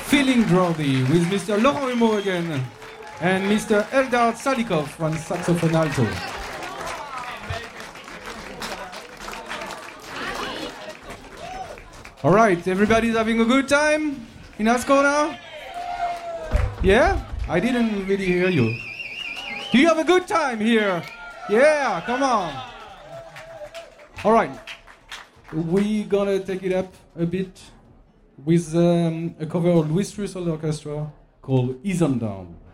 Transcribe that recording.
Feeling Drowsy with Mr. Laurent Humeau again and Mr. Eldar Salikov on saxophone alto. All right, everybody's having a good time in Ascona? Yeah? I didn't really hear you. Do you have a good time here? Yeah, come on. All right, we're gonna take it up a bit with a cover of Louis Strussel Orchestra called Ease on Down.